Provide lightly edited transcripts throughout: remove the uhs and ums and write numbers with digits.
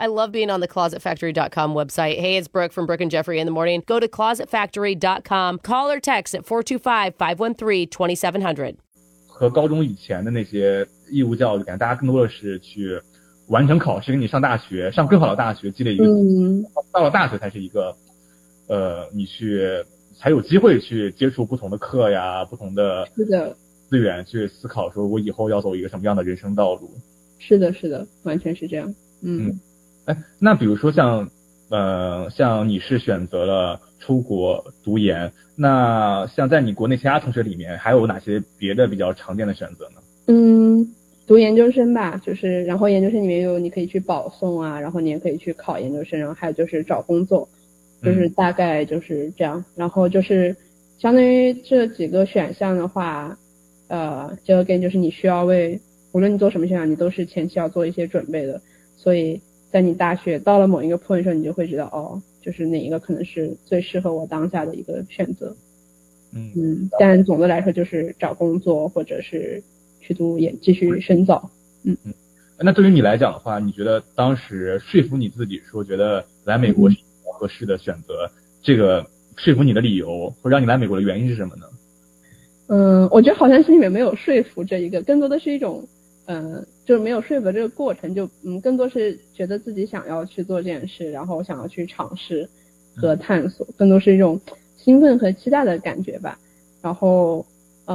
I love being on the closetfactory.com website. Hey, it's Brooke from Brooke and Jeffrey in the morning. Go to closetfactory.com. Call or text at 425-513-2700. 和高中以前的那些义务教育，感觉大家更多的是去完成考试，给你上大学，上更好的大学，积累一个，到了大学才是一个，你去才有机会去接触不同的课呀，不同的资源，去思考说我以后要走一个什么样的人生道路。 是的，完全是这样。 那比如说像你是选择了出国读研，那像在你国内其他同学里面，还有哪些别的比较常见的选择呢？ 读研究生吧，就是然后研究生里面有你可以去保送啊，然后你也可以去考研究生，然后还有就是找工作，就是大概就是这样。然后就是相当于这几个选项的话，这个就是你需要无论你做什么选项，你都是前期要做一些准备的。所以在你大学到了某一个 point 的时候，你就会知道就是哪一个可能是最适合我当下的一个选择。但总的来说就是找工作或者是去读研继续深造。 那对于你来讲的话，你觉得当时说服你自己说觉得来美国是比较合适的选择，这个说服你的理由或者让你来美国的原因是什么呢？ 我觉得好像心里面没有说服这一个，更多的是一种就是没有说服的这个过程，就更多是觉得自己想要去做这件事，然后想要去尝试和探索，更多是一种兴奋和期待的感觉吧。然后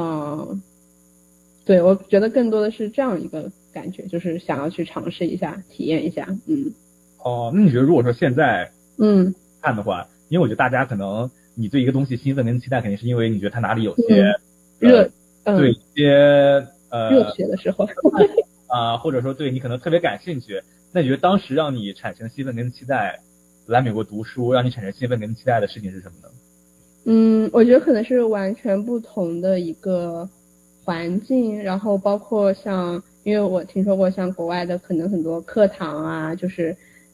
对，我觉得更多的是这样一个感觉，就是想要去尝试一下，体验一下。 那你觉得如果说现在看的话，因为我觉得大家可能你对一个东西兴奋跟期待，肯定是因为你觉得它哪里有些对一些热血的时候或者说对你可能特别感兴趣。那你觉得当时让你产生兴奋跟期待来美国读书，让你产生兴奋跟期待的事情是什么呢？ 我觉得可能是完全不同的一个环境，然后包括像因为我听说过像国外的可能很多课堂啊，就是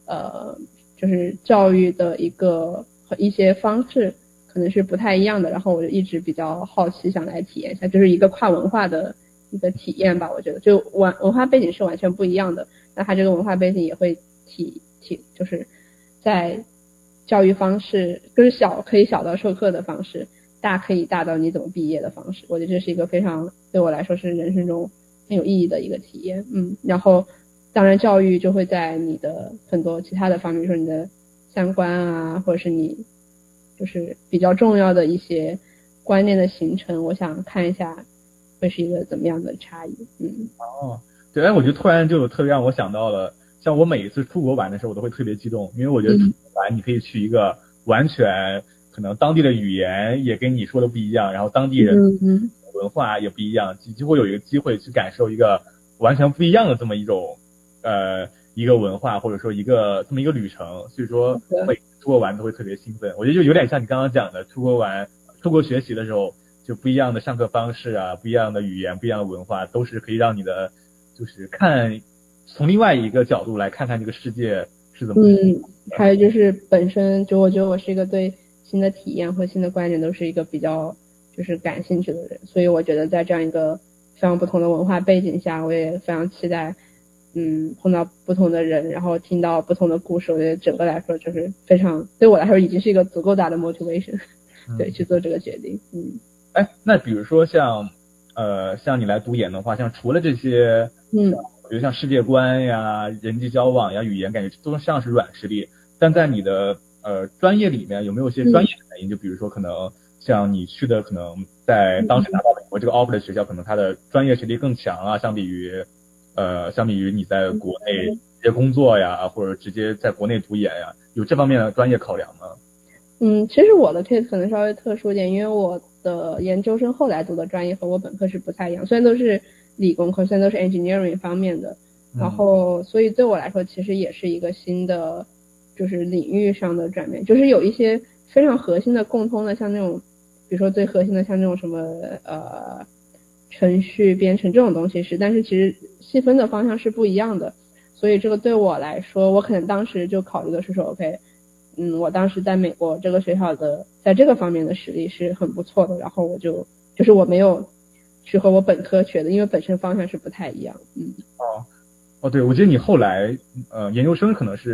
教育的一些方式可能是不太一样的，然后我就一直比较好奇想来体验一下，就是一个跨文化的一个体验吧。我觉得就文化背景是完全不一样的，那它这个文化背景也会就是在教育方式，就是可以小到授课的方式，大可以大到你怎么毕业的方式。我觉得这是一个非常对我来说是人生中很有意义的一个体验。然后当然教育就会在你的很多其他的方面，比如说你的三观啊，或者是你就是比较重要的一些观念的形成，我想看一下会是一个怎么样的差异。 对，我觉得突然就特别让我想到了，像我每一次出国玩的时候我都会特别激动，因为我觉得出国玩你可以去一个完全可能当地的语言也跟你说的不一样，然后当地人文化也不一样，就会有一个机会去感受一个完全不一样的这么一种一个文化，或者说这么一个旅程。所以说每次出国玩都会特别兴奋。我觉得就有点像你刚刚讲的，出国学习的时候，就不一样的上课方式啊，不一样的语言，不一样的文化，都是可以让你的就是从另外一个角度来看看这个世界是怎么还有就是本身就我觉得我是一个对新的体验和新的观点都是一个比较就是感兴趣的人，所以我觉得在这样一个非常不同的文化背景下，我也非常期待碰到不同的人，然后听到不同的故事。我觉得整个来说就是非常对我来说已经是一个足够大的 motivation 对去做这个决定。 那比如说像你来读研的话，像除了这些比如像世界观呀、人际交往呀、语言，感觉都像是软实力。但在你的专业里面有没有一些专业的原因？就比如说可能像你去的可能在当时拿到美国这个 offer 的学校，可能它的专业实力更强啊，相比于你在国内直接工作呀，或者直接在国内读研呀，有这方面的专业考量吗？ 其实我的 case 可能稍微特殊一点，因为我的研究生后来读的专业和我本科是不太一样，虽然都是理工科，虽然都是 engineering 方面的，然后所以对我来说其实也是一个新的就是领域上的转变，就是有一些非常核心的共通的，像那种比如说最核心的像那种什么程序编程这种东西是，但是其实细分的方向是不一样的。所以这个对我来说，我可能当时就考虑的是说 OK我当时在美国这个学校的在这个方面的实力是很不错的，然后我就是我没有去和我本科学的，因为本身方向是不太一样。 对，我觉得你后来研究生可能是